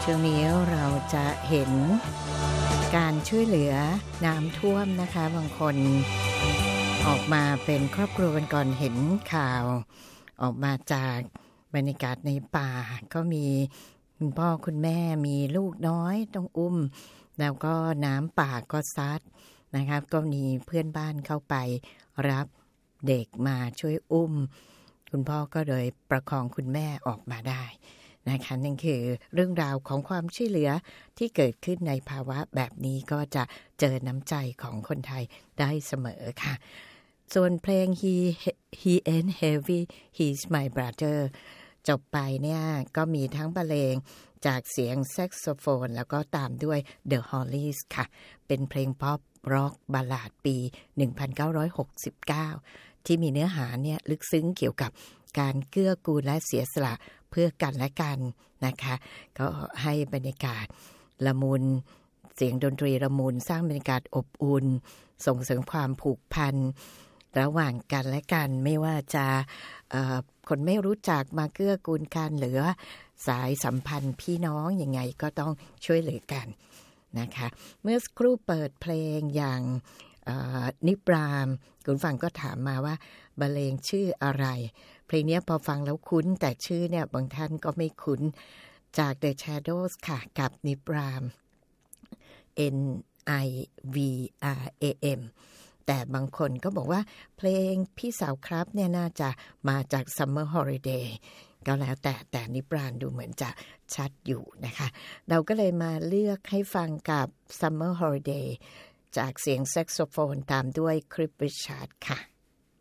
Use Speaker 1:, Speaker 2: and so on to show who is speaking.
Speaker 1: ช่วงนี้เราจะเห็นการช่วยเหลือน้ำท่วมนะคะบางคนออกมาเป็นครอบครัวกันก่อนเห็นข่าวออกมาจากบรรยากาศในป่าก็มีคุณพ่อคุณแม่มีลูกน้อยต้องอุ้มแล้วก็น้ำป่าก็ซัดนะครับก็มีเพื่อนบ้านเข้าไปรับเด็กมาช่วยอุ้มคุณพ่อก็เลยประคองคุณแม่ออกมาได้นะคะนั่นคือเรื่องราวของความช่วยเหลือที่เกิดขึ้นในภาวะแบบนี้ก็จะเจอน้ำใจของคนไทยได้เสมอค่ะส่วนเพลง He Ain't Heavy He's My Brother จบไปเนี่ยก็มีทั้งบรรเลงจากเสียงแซกโซโฟนแล้วก็ตามด้วย The Hollies ค่ะเป็นเพลงป๊อปร็อกบัลลาดปี 1969 ที่มีเนื้อหาเนี่ยลึกซึ้งเกี่ยวกับการเกื้อกูลและเสียสละเพื่อกันและกันนะคะก็ให้บรรยากาศละมุนเสียงดนตรีละมุนสร้างบรรยากาศอบอุ่นส่งเสริมความผูกพันระหว่างกันและกันไม่ว่าจะคนไม่รู้จักมาเกื้อกูลกันหรือสายสัมพันธ์พี่น้องยังไงก็ต้องช่วยเหลือกันนะคะเมื่อสักครู่เปิดเพลงอย่างนิบรามคุณฟังก็ถามมาว่าบรรเลงชื่ออะไรเพลงนี้พอฟังแล้วคุ้นแต่ชื่อเนี่ยบางท่านก็ไม่คุ้นจาก The Shadows ค่ะกับนิบราม NIVRAM แต่บางคนก็บอกว่าเพลงพี่สาวครับเนี่ยน่าจะมาจาก Summer Holiday ก็แล้วแต่นิบรามดูเหมือนจะชัดอยู่นะคะเราก็เลยมาเลือกให้ฟังกับ Summer Holiday จากเสียงแซกโซโฟนตามด้วยคริส ริชาร์ดค่ะ